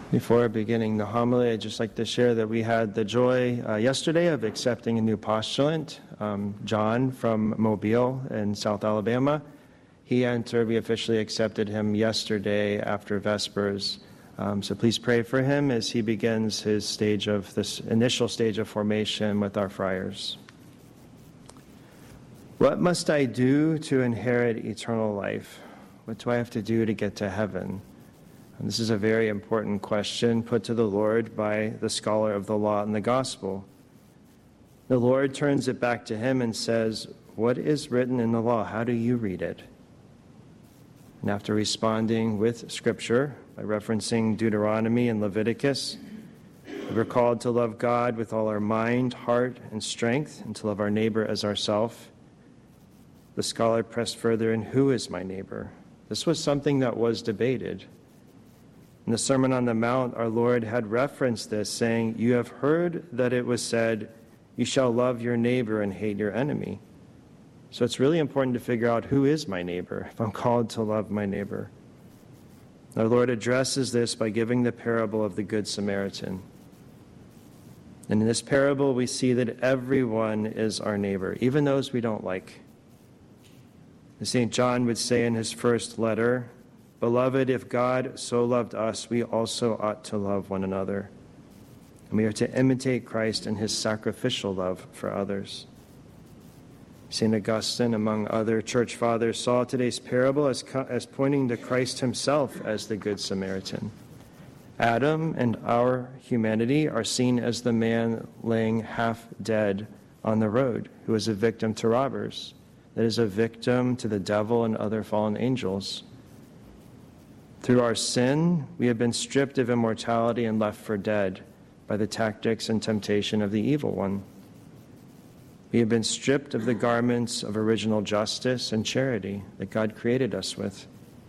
Before beginning the homily, I'd just like to share that we had the joy yesterday of accepting a new postulant, John from Mobile in South Alabama. He entered, we officially accepted him yesterday after Vespers. So please pray for him as he begins his initial stage of formation with our friars. What must I do to inherit eternal life? What do I have to do to get to heaven? And this is a very important question put to the Lord by the scholar of the law and the gospel. The Lord turns it back to him and says, "What is written in the law? How do you read it?" And after responding with Scripture by referencing Deuteronomy and Leviticus, we're called to love God with all our mind, heart, and strength, and to love our neighbor as ourself. The scholar pressed further in, who is my neighbor? This was something that was debated. In the Sermon on the Mount, our Lord had referenced this, saying, "You have heard that it was said, you shall love your neighbor and hate your enemy." So it's really important to figure out who is my neighbor if I'm called to love my neighbor. Our Lord addresses this by giving the parable of the Good Samaritan. And in this parable, we see that everyone is our neighbor, even those we don't like. As St. John would say in his first letter, "Beloved, if God so loved us, we also ought to love one another." And we are to imitate Christ in his sacrificial love for others. St. Augustine, among other church fathers, saw today's parable as pointing to Christ himself as the Good Samaritan. Adam and our humanity are seen as the man laying half dead on the road, who is a victim to robbers, that is a victim to the devil and other fallen angels. Through our sin, we have been stripped of immortality and left for dead by the tactics and temptation of the evil one. We have been stripped of the garments of original justice and charity that God created us with.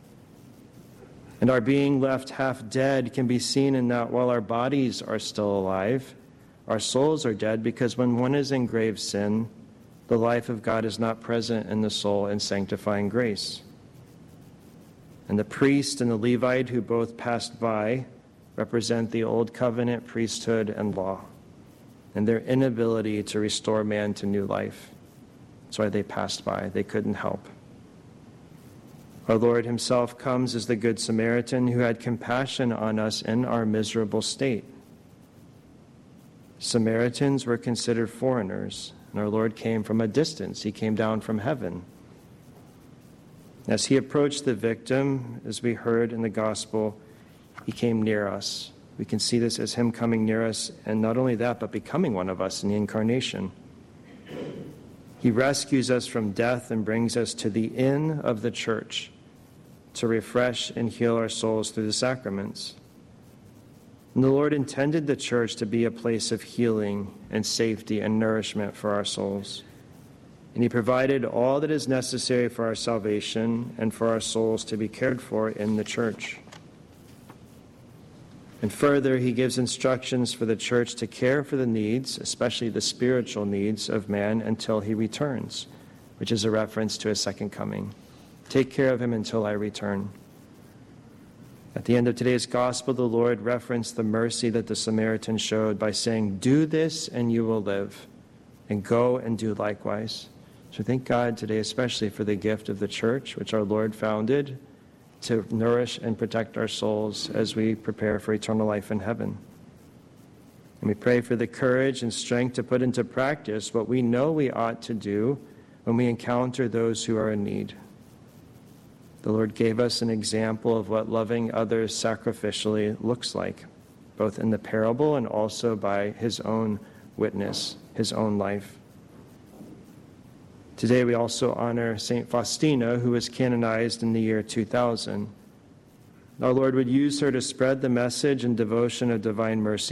And our being left half dead can be seen in that while our bodies are still alive, our souls are dead, because when one is in grave sin, the life of God is not present in the soul in sanctifying grace. And the priest and the Levite who both passed by represent the old covenant priesthood and law, and their inability to restore man to new life. That's why they passed by. They couldn't help. Our Lord himself comes as the Good Samaritan who had compassion on us in our miserable state. Samaritans were considered foreigners, and our Lord came from a distance. He came down from heaven. As he approached the victim, as we heard in the gospel, he came near us. We can see this as him coming near us, and not only that, but becoming one of us in the incarnation. He rescues us from death and brings us to the inn of the church to refresh and heal our souls through the sacraments. And the Lord intended the church to be a place of healing and safety and nourishment for our souls. And he provided all that is necessary for our salvation and for our souls to be cared for in the church. And further, he gives instructions for the church to care for the needs, especially the spiritual needs of man, until he returns, which is a reference to his second coming. Take care of him until I return. At the end of today's gospel, the Lord referenced the mercy that the Samaritan showed by saying, "Do this and you will live, and go and do likewise." So thank God today especially for the gift of the church, which our Lord founded to nourish and protect our souls as we prepare for eternal life in heaven. And we pray for the courage and strength to put into practice what we know we ought to do when we encounter those who are in need. The Lord gave us an example of what loving others sacrificially looks like, both in the parable and also by his own witness, his own life. Today we also honor St. Faustina, who was canonized in the year 2000. Our Lord would use her to spread the message and devotion of divine mercy